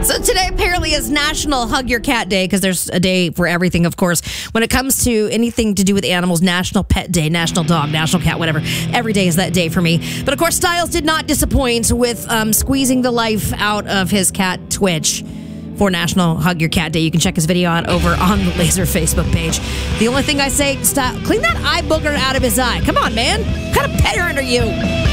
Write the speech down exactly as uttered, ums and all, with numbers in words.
So today apparently is National Hug Your Cat Day, because there's a day for everything, of course. When it comes to anything to do with animals, National Pet Day, National Dog, National Cat, whatever. Every day is that day for me. But of course, Styles did not disappoint with um, squeezing the life out of his cat Twitch for National Hug Your Cat Day. You can check his video out over on the Laser Facebook page. The only thing I say, stop, clean that eye booger out of his eye. Come on, man. What kind of pet parent are you?